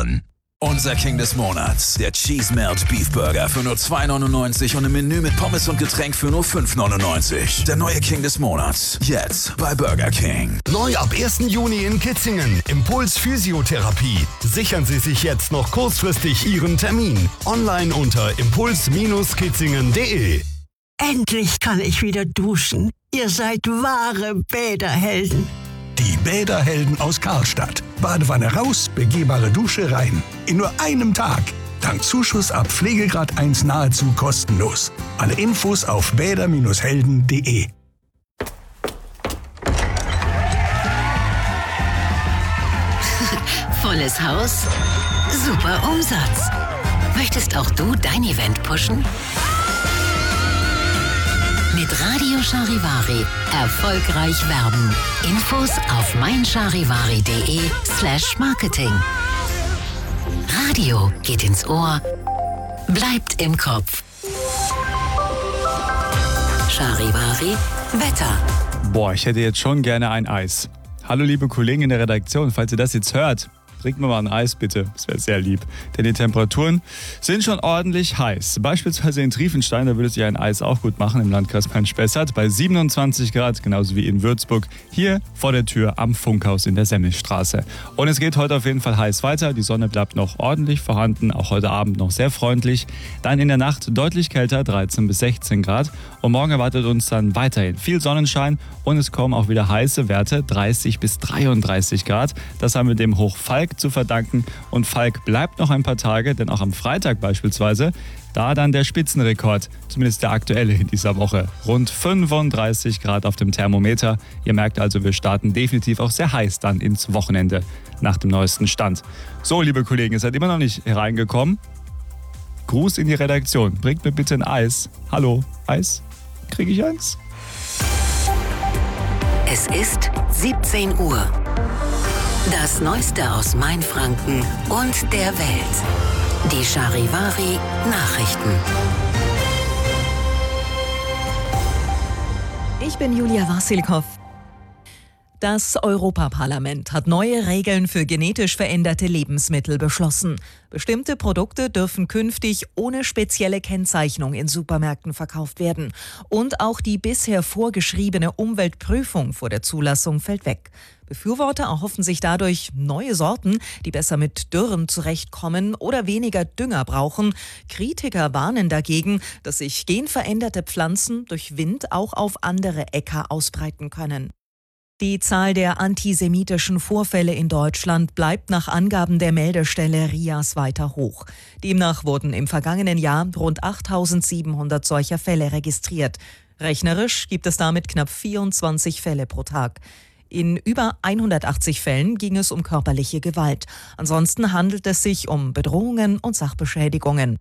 Redaktion. Unser King des Monats, der Cheese Melt Beef Burger für nur 2,99 und ein Menü mit Pommes und Getränk für nur 5,99. Der neue King des Monats, jetzt bei Burger King. Neu ab 1. Juni in Kitzingen. Impuls Physiotherapie. Sichern Sie sich jetzt noch kurzfristig Ihren Termin. Online unter impuls-kitzingen.de. Endlich kann ich wieder duschen. Ihr seid wahre Bäderhelden. Die Bäderhelden aus Karlstadt. Badewanne raus, begehbare Dusche rein. In nur einem Tag. Dank Zuschuss ab Pflegegrad 1 nahezu kostenlos. Alle Infos auf bäder-helden.de. Volles Haus, super Umsatz. Möchtest auch du dein Event pushen? Mit Radio Charivari erfolgreich werben. Infos auf meincharivari.de/marketing. Radio geht ins Ohr, bleibt im Kopf. Charivari Wetter. Boah, ich hätte jetzt schon gerne ein Eis. Hallo liebe Kollegen in der Redaktion, falls ihr das jetzt hört, bringt mir mal ein Eis bitte, das wäre sehr lieb. Denn die Temperaturen sind schon ordentlich heiß. Beispielsweise in Triefenstein, da würde sich ein Eis auch gut machen, im Landkreis Pein-Spessart, bei 27 Grad, genauso wie in Würzburg, hier vor der Tür am Funkhaus in der Semmelstraße. Und es geht heute auf jeden Fall heiß weiter, die Sonne bleibt noch ordentlich vorhanden, auch heute Abend noch sehr freundlich. Dann in der Nacht deutlich kälter, 13 bis 16 Grad. Und morgen erwartet uns dann weiterhin viel Sonnenschein und es kommen auch wieder heiße Werte, 30 bis 33 Grad. Das haben wir dem Hoch Falk zu verdanken. Und Falk bleibt noch ein paar Tage, denn auch am Freitag beispielsweise, da dann der Spitzenrekord, zumindest der aktuelle in dieser Woche. Rund 35 Grad auf dem Thermometer. Ihr merkt also, wir starten definitiv auch sehr heiß dann ins Wochenende nach dem neuesten Stand. So, liebe Kollegen, ihr seid immer noch nicht hereingekommen. Gruß in die Redaktion. Bringt mir bitte ein Eis. Hallo, Eis? Kriege ich eins? Es ist 17 Uhr. Das Neueste aus Mainfranken und der Welt. Die Charivari Nachrichten. Ich bin Julia Wassilkow. Das Europaparlament hat neue Regeln für genetisch veränderte Lebensmittel beschlossen. Bestimmte Produkte dürfen künftig ohne spezielle Kennzeichnung in Supermärkten verkauft werden. Und auch die bisher vorgeschriebene Umweltprüfung vor der Zulassung fällt weg. Befürworter erhoffen sich dadurch neue Sorten, die besser mit Dürren zurechtkommen oder weniger Dünger brauchen. Kritiker warnen dagegen, dass sich genveränderte Pflanzen durch Wind auch auf andere Äcker ausbreiten können. Die Zahl der antisemitischen Vorfälle in Deutschland bleibt nach Angaben der Meldestelle RIAS weiter hoch. Demnach wurden im vergangenen Jahr rund 8.700 solcher Fälle registriert. Rechnerisch gibt es damit knapp 24 Fälle pro Tag. In über 180 Fällen ging es um körperliche Gewalt. Ansonsten handelt es sich um Bedrohungen und Sachbeschädigungen.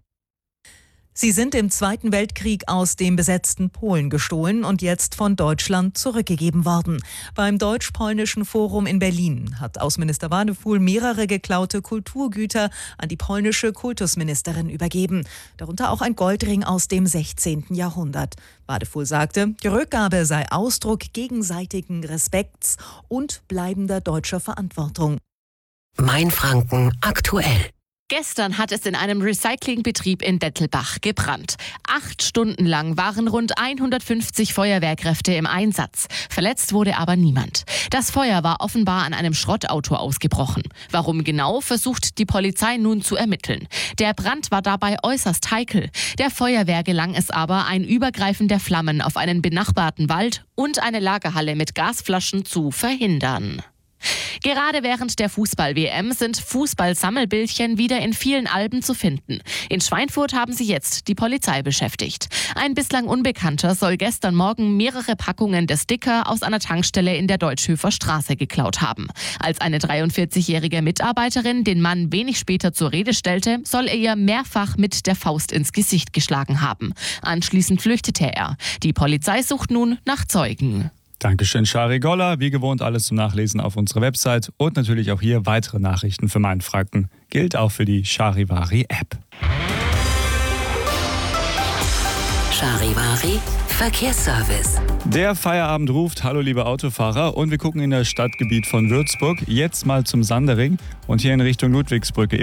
Sie sind im Zweiten Weltkrieg aus dem besetzten Polen gestohlen und jetzt von Deutschland zurückgegeben worden. Beim Deutsch-Polnischen Forum in Berlin hat Außenminister Wadefuhl mehrere geklaute Kulturgüter an die polnische Kultusministerin übergeben. Darunter auch ein Goldring aus dem 16. Jahrhundert. Wadefuhl sagte, die Rückgabe sei Ausdruck gegenseitigen Respekts und bleibender deutscher Verantwortung. Mainfranken aktuell. Gestern hat es in einem Recyclingbetrieb in Dettelbach gebrannt. 8 Stunden lang waren rund 150 Feuerwehrkräfte im Einsatz. Verletzt wurde aber niemand. Das Feuer war offenbar an einem Schrottauto ausgebrochen. Warum genau, versucht die Polizei nun zu ermitteln. Der Brand war dabei äußerst heikel. Der Feuerwehr gelang es aber, ein Übergreifen der Flammen auf einen benachbarten Wald und eine Lagerhalle mit Gasflaschen zu verhindern. Gerade während der Fußball-WM sind Fußball-Sammelbildchen wieder in vielen Alben zu finden. In Schweinfurt haben sie jetzt die Polizei beschäftigt. Ein bislang Unbekannter soll gestern Morgen mehrere Packungen der Sticker aus einer Tankstelle in der Deutschhöfer Straße geklaut haben. Als eine 43-jährige Mitarbeiterin den Mann wenig später zur Rede stellte, soll er ihr mehrfach mit der Faust ins Gesicht geschlagen haben. Anschließend flüchtete er. Die Polizei sucht nun nach Zeugen. Dankeschön, Shari Golla. Wie gewohnt alles zum Nachlesen auf unserer Website und natürlich auch hier weitere Nachrichten für Mainfranken. Gilt auch für die Charivari-App. Charivari Verkehrsservice. Der Feierabend ruft, hallo liebe Autofahrer, und wir gucken in das Stadtgebiet von Würzburg jetzt mal zum Sandering und hier in Richtung Ludwigsbrücke.